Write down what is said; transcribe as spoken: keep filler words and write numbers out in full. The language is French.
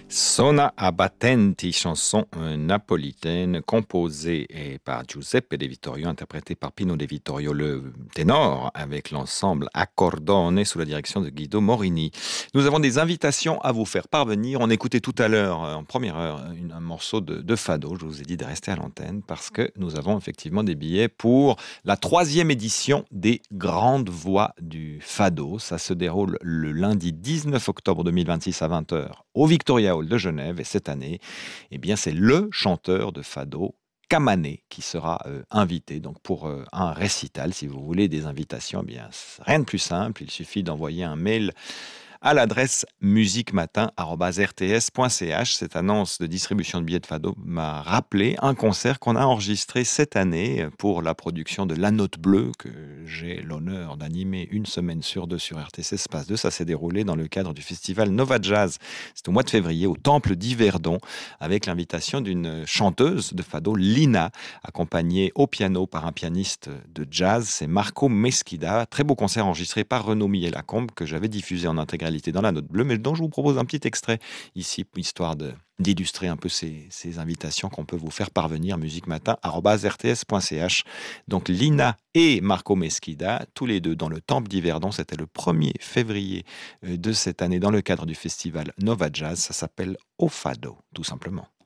Sona a battenti, chanson euh, napolitaine composée eh, par Giuseppe De Vittorio, interprétée par Pino De Vittorio, le ténor, avec l'ensemble Accordone sous la direction de Guido Morini. Nous avons des invitations à vous faire parvenir. On écoutait tout à l'heure, euh, en première heure, une- un morceau de, de Fado. Je vous ai dit de rester à l'antenne parce que nous avons effectivement des billets pour la troisième édition des Grandes Voix du Fado. Ça se déroule le lundi dix-neuf octobre deux mille vingt-six à vingt heures au Victoria Hall de Genève. Et cette année, eh bien, c'est le chanteur de Fado, Kamané, qui sera euh, invité donc pour euh, un récital. Si vous voulez des invitations, eh bien, c'est rien de plus simple. Il suffit d'envoyer un mail à l'adresse musiquematin arobase r t s point c h. Cette annonce de distribution de billets de Fado m'a rappelé un concert qu'on a enregistré cette année pour la production de La Note Bleue, que j'ai l'honneur d'animer une semaine sur deux sur R T C Espace deux. Ça s'est déroulé dans le cadre du festival Nova Jazz. C'est au mois de février au Temple d'Yverdon, avec l'invitation d'une chanteuse de Fado, Lina, accompagnée au piano par un pianiste de jazz, c'est Marco Mesquida. Très beau concert enregistré par Renaud Millet-Lacombe, que j'avais diffusé en intégralité dans La Note Bleue, mais dont je vous propose un petit extrait ici, histoire de, d'illustrer un peu ces, ces invitations qu'on peut vous faire parvenir. musiquematin arobase r t s point c h. Donc Lina et Marco Mesquida, tous les deux dans le Temple d'Yverdon. C'était le premier février euh, de cette année dans le cadre du festival Nova Jazz. Ça s'appelle Au Fado, tout simplement.